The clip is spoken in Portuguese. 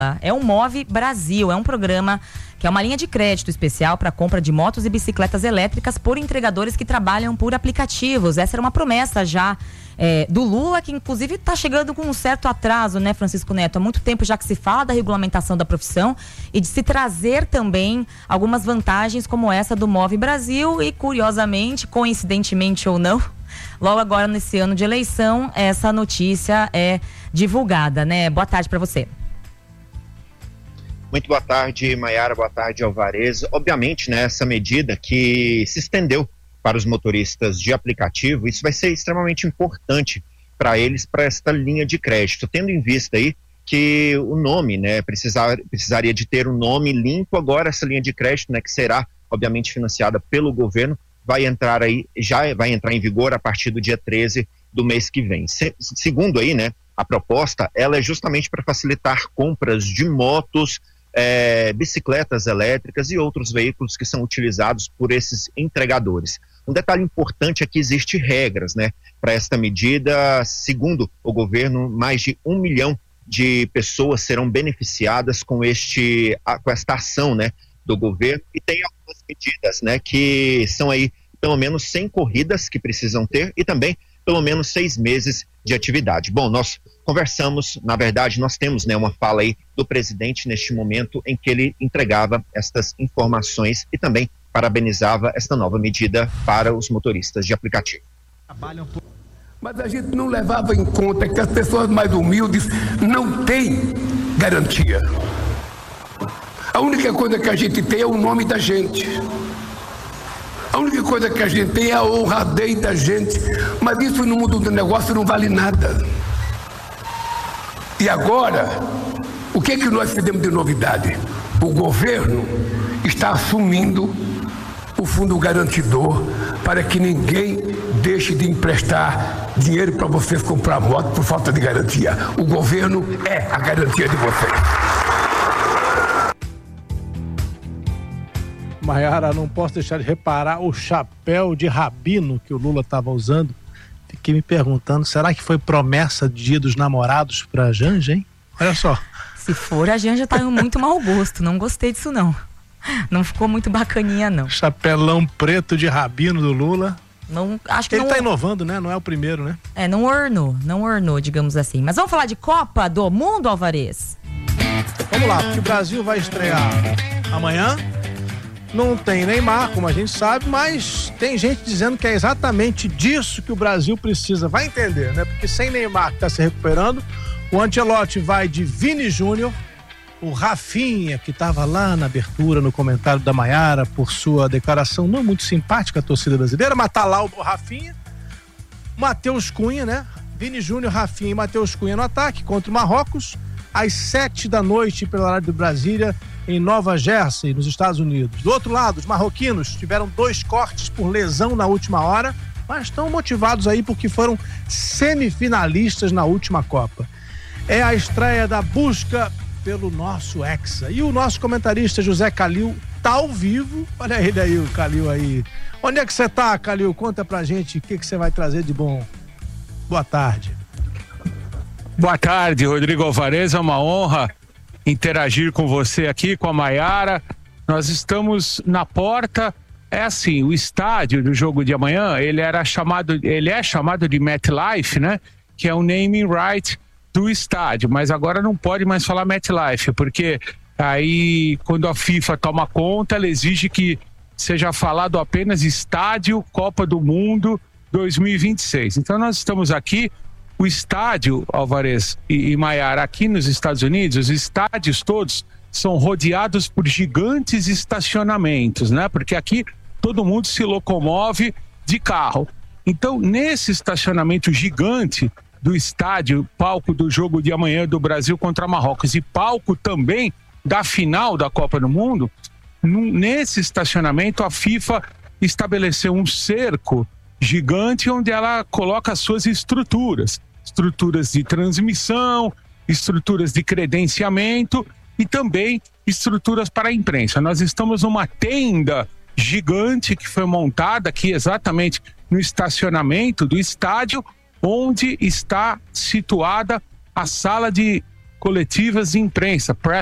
É o Move Brasil, é um programa que é uma linha de crédito especial para compra de motos e bicicletas elétricas por entregadores que trabalham por aplicativos. Essa era uma promessa já do Lula, que inclusive está chegando com um certo atraso, né, Francisco Neto? Há muito tempo já que se fala da regulamentação da profissão e de se trazer também algumas vantagens como essa do Move Brasil e, curiosamente, coincidentemente ou não, logo agora nesse ano de eleição, essa notícia é divulgada, né? Boa tarde para você. Muito boa tarde, Maiara, boa tarde, Alvarez. Obviamente, né, essa medida que se estendeu para os motoristas de aplicativo, isso vai ser extremamente importante para eles, para esta linha de crédito, tendo em vista aí que o nome, né, precisaria de ter um nome limpo. Agora essa linha de crédito, né, que será obviamente financiada pelo governo, vai entrar aí, já vai entrar em vigor a partir do dia 13 do mês que vem. Segundo aí, né, a proposta, ela é justamente para facilitar compras de motos, bicicletas elétricas e outros veículos que são utilizados por esses entregadores. Um detalhe importante é que existem regras, né, para esta medida. Segundo o governo, mais de 1 milhão de pessoas serão beneficiadas com esta ação, né, do governo, e tem algumas medidas, né, que são aí pelo menos 100 corridas que precisam ter e também pelo menos 6 meses de atividade. Bom, nós conversamos, na verdade nós temos, né, uma fala aí do presidente neste momento em que ele entregava estas informações e também parabenizava esta nova medida para os motoristas de aplicativo. Mas a gente não levava em conta que as pessoas mais humildes não têm garantia. A única coisa que a gente tem é o nome da gente. A única coisa que a gente tem é a honradez da gente. Mas isso no mundo do negócio não vale nada. E agora, o que nós fizemos de novidade? O governo está assumindo o fundo garantidor para que ninguém deixe de emprestar dinheiro para vocês comprar moto por falta de garantia. O governo é a garantia de vocês. Maiara, não posso deixar de reparar o chapéu de rabino que o Lula estava usando. Fiquei me perguntando, será que foi promessa de Dia dos Namorados pra Janja, hein? Olha só. Se for, a Janja tá em muito mau gosto. Não gostei disso, não. Não ficou muito bacaninha, não. Chapelão preto de rabino do Lula. Não, acho que ele não... tá inovando, né? Não é o primeiro, né? Não ornou, digamos assim. Mas vamos falar de Copa do Mundo, Alvarez? Vamos lá, porque o Brasil vai estrear amanhã. Não tem Neymar, como a gente sabe, mas tem gente dizendo que é exatamente disso que o Brasil precisa. Vai entender, né? Porque sem Neymar, que tá se recuperando, o Ancelotti vai de Vini Júnior, o Rafinha, que estava lá na abertura, no comentário da Maiara, por sua declaração não muito simpática à torcida brasileira, mas tá lá o Rafinha, Matheus Cunha, né? Vini Júnior, Rafinha e Matheus Cunha no ataque contra o Marrocos, às 7h, pelo horário de Brasília, em Nova Jersey, nos Estados Unidos. Do outro lado, os marroquinos tiveram 2 cortes por lesão na última hora, mas estão motivados aí porque foram semifinalistas na última Copa. É a estreia da busca pelo nosso Hexa. E o nosso comentarista José Calil tá ao vivo. Olha ele aí, o Calil aí. Onde é que você tá, Calil? Conta pra gente o que você vai trazer de bom. Boa tarde. Boa tarde, Rodrigo Alvarez. É uma honra interagir com você aqui, com a Maiara. Nós estamos na porta. É assim, o estádio do jogo de amanhã, ele é chamado de MetLife, né? Que é o naming right do estádio, mas agora não pode mais falar MetLife, porque aí quando a FIFA toma conta, ela exige que seja falado apenas Estádio Copa do Mundo 2026. Então nós estamos aqui, o estádio, Alvarez e Maiara, aqui nos Estados Unidos, os estádios todos são rodeados por gigantes estacionamentos, né? Porque aqui todo mundo se locomove de carro. Então, nesse estacionamento gigante do estádio, palco do jogo de amanhã do Brasil contra Marrocos e palco também da final da Copa do Mundo, nesse estacionamento a FIFA estabeleceu um cerco gigante onde ela coloca as suas estruturas de transmissão, estruturas de credenciamento e também estruturas para a imprensa. Nós estamos numa tenda gigante que foi montada aqui exatamente no estacionamento do estádio, onde está situada a sala de coletivas de imprensa, press